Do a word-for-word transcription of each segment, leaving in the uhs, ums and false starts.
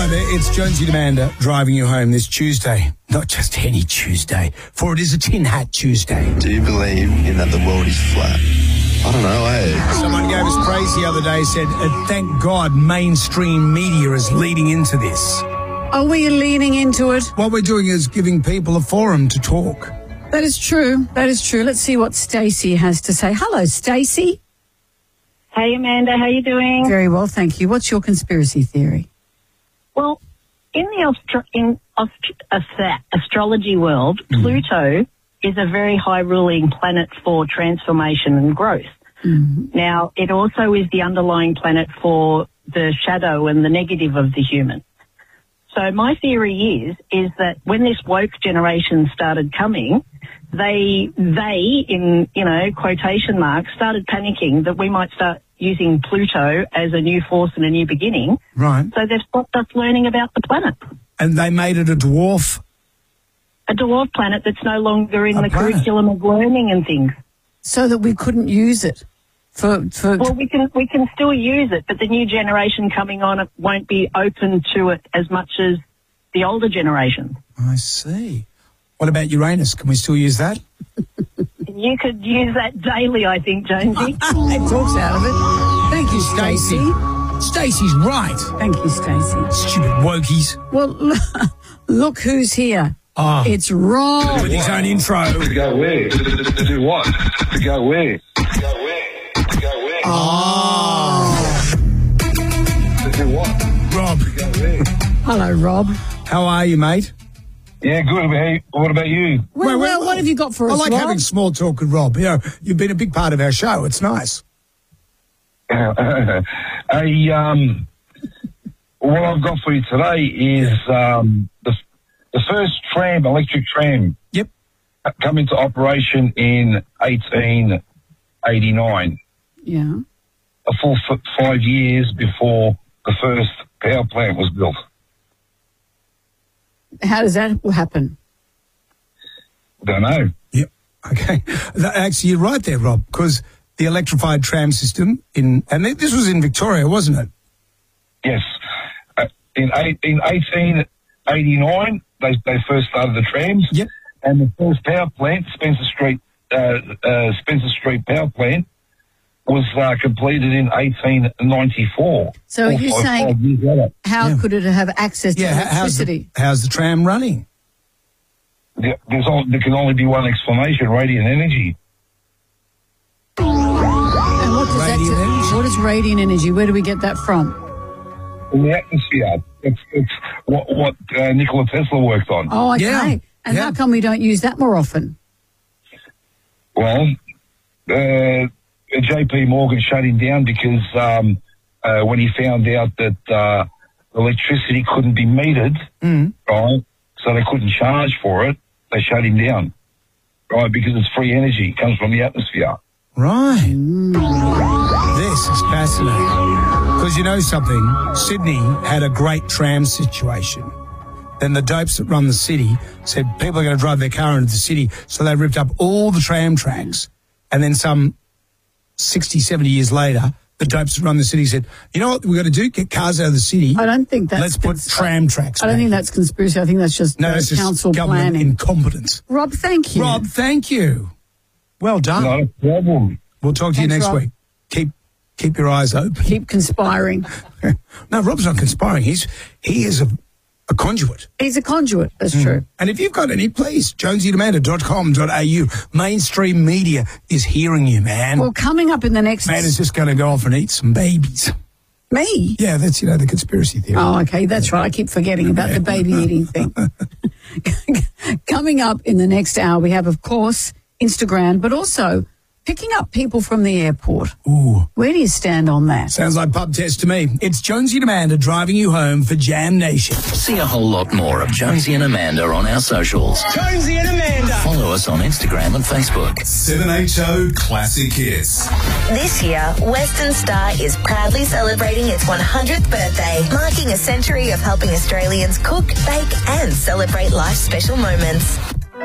Hello there, it's Jonesy and Amanda driving you home this Tuesday. Not just any Tuesday, for it is a Tin Hat Tuesday. Do you believe in that the world is flat? I don't know, eh? Someone gave us praise the other day, said, uh, thank God mainstream media is leading into this. Are we leaning into it? What we're doing is giving people a forum to talk. That is true. That is true. Let's see what Stacey has to say. Hello, Stacey. Hey, Amanda. How you doing? Very well, thank you. What's your conspiracy theory? Well, in the Austro- in Aust- uh, astrology world, mm. Pluto is a very high-ruling planet for transformation and growth. Mm. Now, it also is the underlying planet for the shadow and the negative of the human. So my theory is, is that when this woke generation started coming, they, they, in, you know, quotation marks, started panicking that we might start using Pluto as a new force and a new beginning. Right. So they've stopped us learning about the planet. And they made it a dwarf? A dwarf planet that's no longer in A the planet. curriculum of learning and things. So that we couldn't use it for... for Well, we can we can still use it, but the new generation coming on won't be open to it as much as the older generation. I see. What about Uranus? Can we still use that? You could use that daily, I think, Jonesy. It talks out of it. Thank you, Stacey. Stacey. Stacey's right. Thank you, Stacey. Stupid wokies. Well, look who's here. Oh. It's Rob. With his own intro. To go where? To, to, to do what? To go where? To go where? To go where? Oh. To do what? Rob. To go where? Hello, Rob. How are you, mate? Yeah, good. Hey, what about you? Well, Well, well, well, what have you got for I us, like Rob? having small talk with Rob. You know, you've been a big part of our show. It's nice. Hey, um, what I've got for you today is um, the the first tram, electric tram, Yep. come into operation in eighteen eighty-nine. Yeah. A full f- five years before the first power plant was built. How does that happen? Don't know. Yep. Okay. That- Actually, you're right there, Rob, because the electrified tram system in, and this was in Victoria, wasn't it? Yes. Uh, in, eight, in eighteen eighty-nine, they, they first started the trams. Yep. And the first power plant, Spencer Street, uh, uh, Spencer Street Power Plant, was uh, completed in eighteen ninety-four. So Four, you're five, saying- five years later. How Yeah. could it have access to Yeah. h- How's the, electricity? how's the tram running? There, there's all, there can only be one explanation: radiant energy. And what does Radiant that energy. What is radiant energy? Where do we get that from? In the atmosphere. It's, it's what, what uh, Nikola Tesla worked on. Oh, okay. Yeah. And Yeah. how come we don't use that more often? Well, uh, J P Morgan shut him down because um, uh, when he found out that uh, electricity couldn't be metered, Mm. right, so they couldn't charge for it, they shut him down, right, because it's free energy. It comes from the atmosphere. Right. This is fascinating. Because you know something, Sydney had a great tram situation. Then the dopes that run the city said people are going to drive their car into the city, so they ripped up all the tram tracks. And then some sixty, seventy years later, the dopes that run the city said, you know what we've got to do? Get cars out of the city. I don't think that's... Let's put cons- tram tracks I don't back. think that's conspiracy. I think that's just No, uh, it's just council government planning. incompetence. Rob, thank you. Rob, thank you. Well done. Not a problem. We'll talk to you Thanks, next Rob. week. Keep keep your eyes open. Keep conspiring. No, Rob's not conspiring. He's he is a, a conduit. He's a conduit. That's true. And if you've got any, please, jonesy and amanda dot com dot a u. Mainstream media is hearing you, man. Well, coming up in the next... Man is just going to go off and eat some babies. Me? Yeah, that's, you know, the conspiracy theory. Oh, okay. That's right. I keep forgetting about the baby eating thing. Coming up in the next hour, we have, of course, Instagram, but also picking up people from the airport. Ooh, Where do you stand on that? sounds like pub test to me. It's Jonesy and Amanda driving you home for Jam Nation. See a whole lot more of Jonesy and Amanda on our socials. Jonesy and Amanda. Follow us on Instagram and Facebook. seven H O Classic Hits. This year, Western Star is proudly celebrating its one hundredth birthday, marking a century of helping Australians cook, bake and celebrate life's special moments.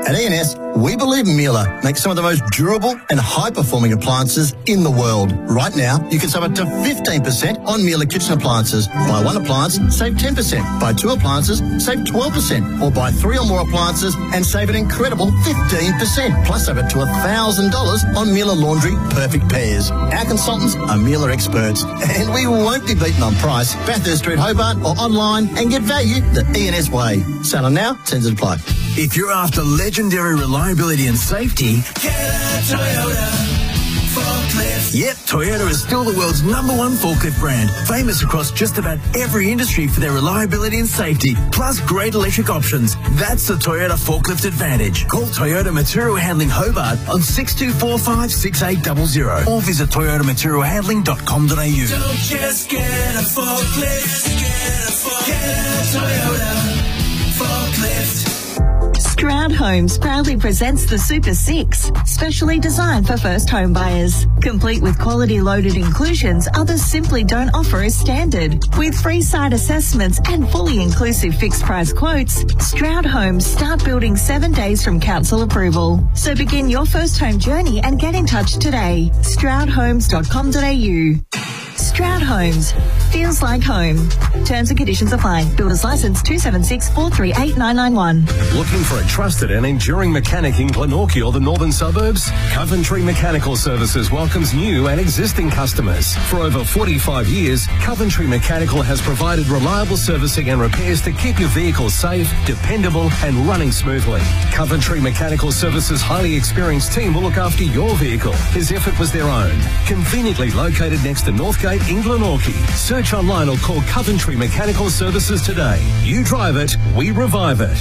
At E and S, we believe Miele makes some of the most durable and high-performing appliances in the world. Right now, you can save up to fifteen percent on Miele kitchen appliances. Buy one appliance, save ten percent. Buy two appliances, save twelve percent. Or buy three or more appliances and save an incredible fifteen percent. Plus, save up to one thousand dollars on Miele Laundry Perfect Pairs. Our consultants are Miele experts, and we won't be beaten on price. Bathurst Street, Hobart, or online and get value the E and S way. Sale on now, terms and apply. If you're after legendary reliability and safety, get a Toyota forklift. Yep, Toyota is still the world's number one forklift brand, famous across just about every industry for their reliability and safety, plus great electric options. That's the Toyota Forklift Advantage. Call Toyota Material Handling Hobart on six two four five, six eight zero zero or visit toyota material handling dot com dot a u. Don't just get a forklift, get a forklift, get a Toyota forklift. Stroud Homes proudly presents the Super Six, specially designed for first home buyers. Complete with quality loaded inclusions others simply don't offer as standard. With free site assessments and fully inclusive fixed price quotes, Stroud Homes start building seven days from council approval. So begin your first home journey and get in touch today. stroud homes dot com dot a u. Stroud Homes. Feels like home. Terms and conditions apply. Builder's license two seven six, four three eight, nine nine one. Looking for a trusted and enduring mechanic in Glenorchy or the northern suburbs? Coventry Mechanical Services welcomes new and existing customers. For over forty-five years, Coventry Mechanical has provided reliable servicing and repairs to keep your vehicle safe, dependable and running smoothly. Coventry Mechanical Services' highly experienced team will look after your vehicle as if it was their own. Conveniently located next to Northgate in Glenorchy. Search online or call Coventry Mechanical Services today. You drive it, we revive it.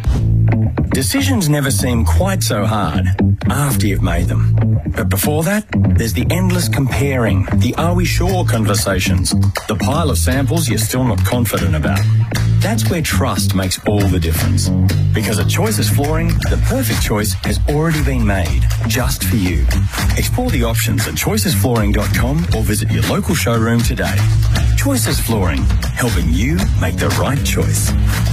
Decisions never seem quite so hard after you've made them. But before that, there's the endless comparing, the are we sure conversations, the pile of samples you're still not confident about. That's where trust makes all the difference. Because at Choices Flooring, the perfect choice has already been made, just for you. Explore the options at choices flooring dot com or visit your local showroom today. Choices Flooring, helping you make the right choice.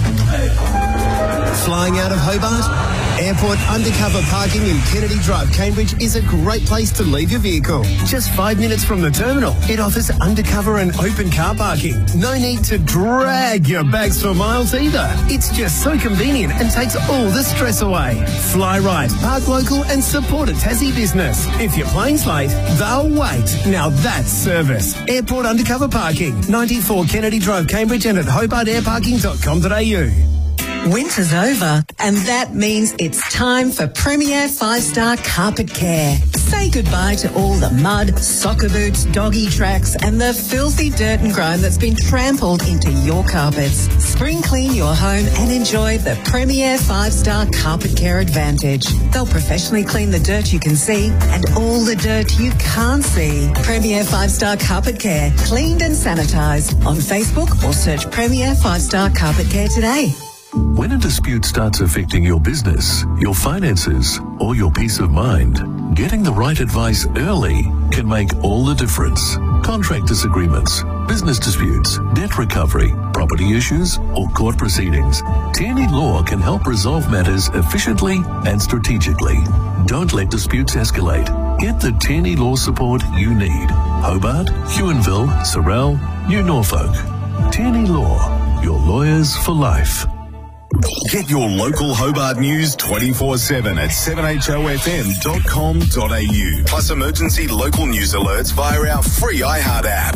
Flying out of Hobart? Airport undercover parking in Kennedy Drive, Cambridge is a great place to leave your vehicle. Just five minutes from the terminal, it offers undercover and open car parking. No need to drag your bags for miles either. It's just so convenient and takes all the stress away. Fly right, park local and support a Tassie business. If your plane's late, they'll wait. Now that's service. Airport undercover parking, ninety-four Kennedy Drive, Cambridge and at hobart air parking dot com dot a u. Winter's over, and that means it's time for Premier five-Star Carpet Care. Say goodbye to all the mud, soccer boots, doggy tracks, and the filthy dirt and grime that's been trampled into your carpets. Spring clean your home and enjoy the Premier five-Star Carpet Care Advantage. They'll professionally clean the dirt you can see and all the dirt you can't see. Premier five-Star Carpet Care, cleaned and sanitised. On Facebook or search Premier five-Star Carpet Care today. When a dispute starts affecting your business, your finances, or your peace of mind, getting the right advice early can make all the difference. Contract disagreements, business disputes, debt recovery, property issues, or court proceedings. Tierney Law can help resolve matters efficiently and strategically. Don't let disputes escalate. Get the Tierney Law support you need. Hobart, Huonville, Sorell, New Norfolk. Tierney Law, your lawyers for life. Get your local Hobart news twenty-four seven at seven h o f m dot com dot a u. Plus emergency local news alerts via our free iHeart app.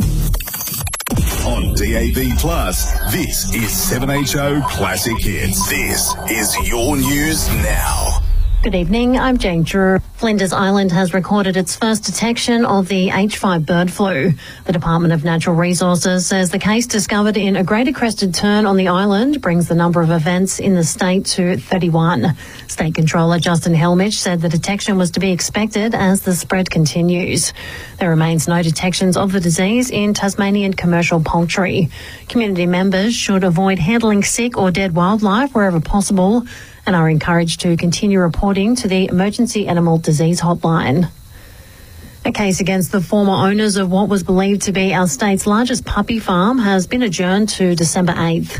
On D A B Plus, this is seven H O Classic Hits. This is your news now. Good evening, I'm Jane Drew. Flinders Island has recorded its first detection of the H five bird flu. The Department of Natural Resources says the case discovered in a greater crested tern on the island brings the number of events in the state to thirty-one. State Controller Justin Helmich said the detection was to be expected as the spread continues. There remains no detections of the disease in Tasmanian commercial poultry. Community members should avoid handling sick or dead wildlife wherever possible and are encouraged to continue reporting to the Emergency Animal Disease Hotline. A case against the former owners of what was believed to be our state's largest puppy farm has been adjourned to December eighth.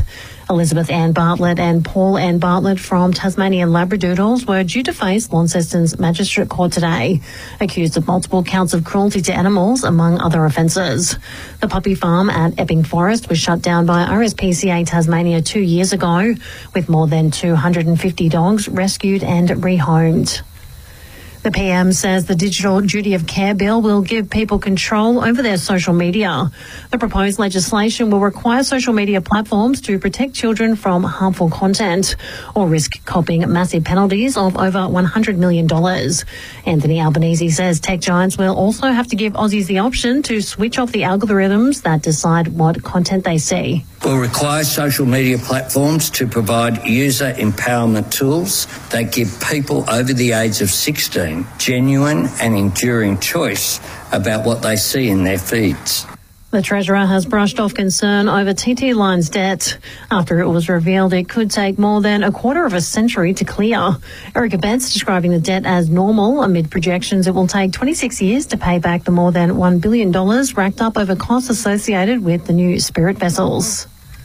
Elizabeth Ann Bartlett and Paul Ann Bartlett from Tasmanian Labradoodles were due to face Launceston's Magistrate Court today, accused of multiple counts of cruelty to animals, among other offences. The puppy farm at Epping Forest was shut down by R S P C A Tasmania two years ago, with more than two hundred fifty dogs rescued and rehomed. The P M says the Digital Duty of Care Bill will give people control over their social media. The proposed legislation will require social media platforms to protect children from harmful content or risk copping massive penalties of over one hundred million dollars. Anthony Albanese says tech giants will also have to give Aussies the option to switch off the algorithms that decide what content they see. Will require social media platforms to provide user empowerment tools that give people over the age of sixteen genuine and enduring choice about what they see in their feeds. The Treasurer has brushed off concern over T T Line's debt after it was revealed it could take more than a quarter of a century to clear. Erica Betts describing the debt as normal amid projections it will take twenty-six years to pay back the more than one billion dollars racked up over costs associated with the new Spirit vessels.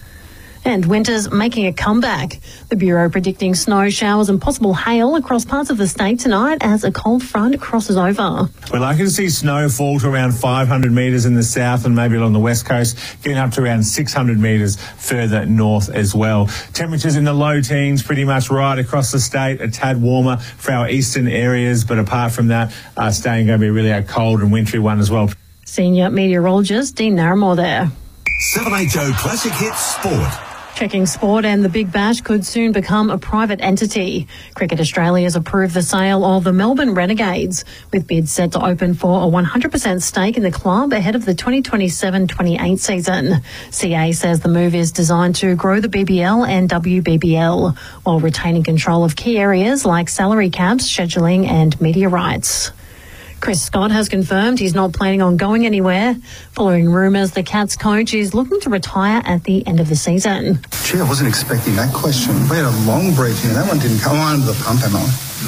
And winter's making a comeback. The Bureau predicting snow, showers and possible hail across parts of the state tonight as a cold front crosses over. We're likely to see snow fall to around five hundred metres in the south and maybe along the west coast, getting up to around six hundred metres further north as well. Temperatures in the low teens pretty much right across the state, a tad warmer for our eastern areas, but apart from that, uh, staying going to be really a cold and wintry one as well. Senior meteorologist Dean Naramore there. seven H O Classic Hits Sport. Checking sport, and the Big Bash could soon become a private entity. Cricket Australia has approved the sale of the Melbourne Renegades, with bids set to open for a one hundred percent stake in the club ahead of the twenty twenty-seven twenty-eight season. C A says the move is designed to grow the B B L and W B B L, while retaining control of key areas like salary caps, scheduling and media rights. Chris Scott has confirmed he's not planning on going anywhere, following rumours the Cats coach is looking to retire at the end of the season. Gee, I wasn't expecting that question. We had a long briefing and that one didn't come under the pump, am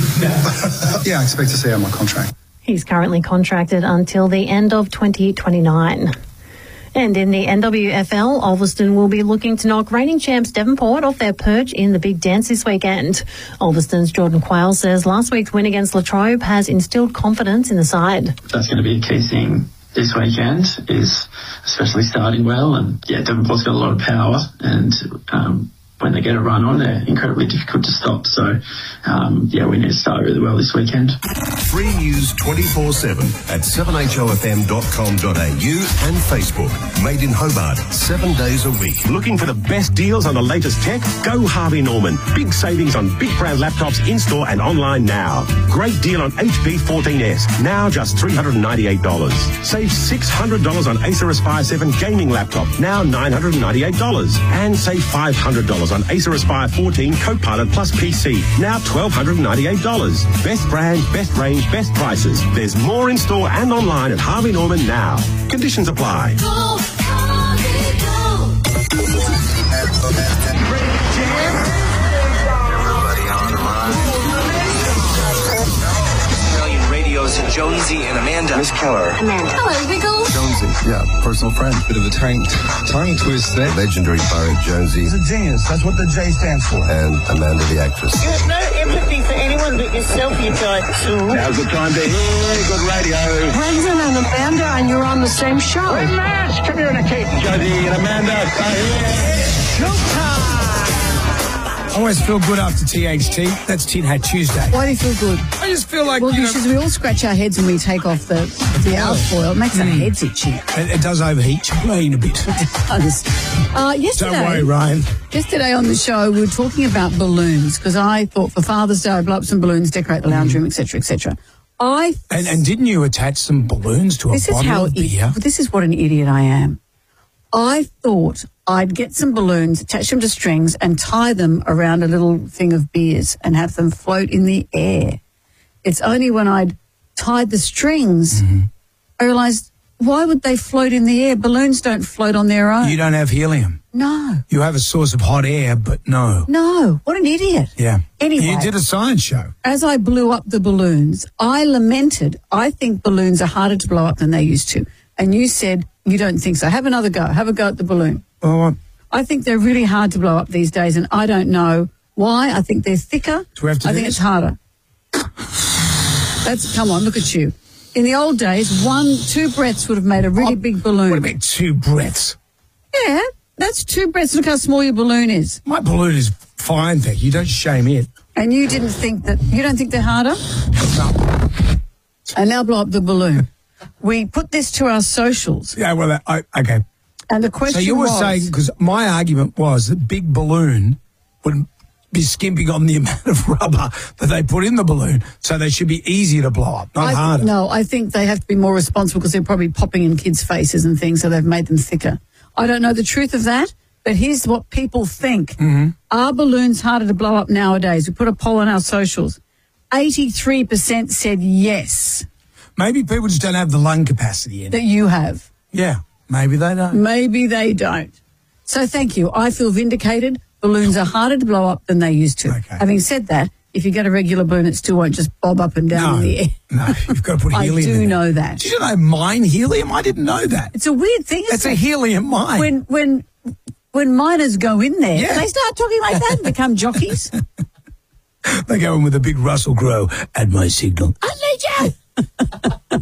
I? Yeah, I expect to see out my contract. He's currently contracted until the end of twenty twenty-nine. And in the N W F L, Ulverston will be looking to knock reigning champs Devonport off their perch in the big dance this weekend. Ulverston's Jordan Quayle says last week's win against Latrobe has instilled confidence in the side. That's going to be a key thing this weekend, is especially starting well. And yeah, Devonport's got a lot of power, and um, when they get a run on, they're incredibly difficult to stop. So um, yeah, we need to start really well this weekend. Free news twenty-four seven at seven H O F M dot com dot A U and Facebook. Made in Hobart, seven days a week. Looking for the best deals on the latest tech? Go Harvey Norman. Big savings on big brand laptops in-store and online now. Great deal on H P fourteen S, now just three hundred ninety-eight dollars. Save six hundred dollars on Acer Aspire seven gaming laptop, now nine hundred ninety-eight dollars. And save five hundred dollars on Acer Aspire fourteen Copilot Plus P C, now one thousand two hundred ninety-eight dollars. Best brand, best range, best prices. There's more in store and online at Harvey Norman now. Conditions apply. Go, Harvey, Australian Radio's Jonesy and Amanda. Miss Keller. Amanda. Hello, Wiggles. Jonesy, yeah, personal friend. Bit of a tongue, tongue twist there. Legendary poet Jonesy. He's a genius. That's what the J stands for. And Amanda the actress. You have no empathy for anyone but yourself, you guys. Now's the time to hear good radio. Brendan and Amanda, and you're on the same show. Hey, Mash, come here in a cake. Jonesy and Amanda are here. Showtime. I always feel good after T H T. That's Tin Hat Tuesday. Why do you feel good? I just feel like, well, you know, because we all scratch our heads when we take off the the alfoil. It makes our Mm. heads itchy. It, it does overheat your brain a bit. It does. Uh, yesterday, Don't worry, Ryan. Yesterday on the show, we were talking about balloons because I thought for Father's Day I'd blow up some balloons, decorate the lounge room, et cetera, et cetera. I And, and didn't you attach some balloons to a this is bottle how of beer? I- this is what an idiot I am. I thought I'd get some balloons, attach them to strings, and tie them around a little thing of beers and have them float in the air. It's only when I'd tied the strings Mm-hmm. I realised, why would they float in the air? Balloons don't float on their own. You don't have helium. No. You have a source of hot air, but no. No. What an idiot. Yeah. Anyway. You did a science show. As I blew up the balloons, I lamented, I think balloons are harder to blow up than they used to. And you said, you don't think so. Have another go. Have a go at the balloon. Well, I think they're really hard to blow up these days, and I don't know why. I think they're thicker. Do we have to I do think this? it's harder. That's come on, look at you. In the old days, one, two breaths would have made a really Oh, big balloon. What about two breaths? Yeah, that's two breaths. Look how small your balloon is. My balloon is fine, thank you. Don't shame it. And you didn't think that, you don't think they're harder? No. And now blow up the balloon. We put this to our socials. Yeah, well, that- I, okay. And the question So you were was, saying, because my argument was that big balloon would be skimping on the amount of rubber that they put in the balloon, so they should be easier to blow up, not I, harder. No, I think they have to be more responsible because they're probably popping in kids' faces and things, so they've made them thicker. I don't know the truth of that, but here's what people think. Mm-hmm. Are balloons harder to blow up nowadays? We put a poll on our socials. eighty-three percent said yes, Maybe people just don't have the lung capacity in it. that you have. Yeah, maybe they don't. Maybe they don't. So thank you. I feel vindicated. Balloons are harder to blow up than they used to. Okay. Having said that, if you get a regular balloon, it still won't just bob up and down No, in the air. no, you've got to put I helium do in it. know that. Did you know mine helium? I didn't know that. It's a weird thing, isn't It's it? a helium mine. When when when miners go in there, Yeah. they start talking like that and become jockeys. They go in with a big Russell Crowe at my signal. I need you.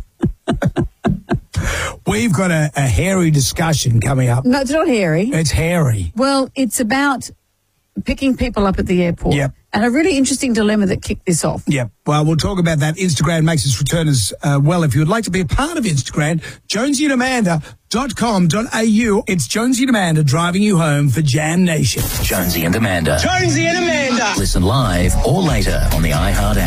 We've got a, a hairy discussion coming up. No, it's not hairy. It's hairy. Well, it's about picking people up at the airport. Yep. And a really interesting dilemma that kicked this off. Yep. Well, we'll talk about that. Instagram makes its return as uh, well. If you would like to be a part of Instagram, jonesy and amanda dot com dot a u. It's Jonesy and Amanda driving you home for Jam Nation. Jonesy and Amanda. Jonesy and Amanda. Listen live or later on the iHeart app.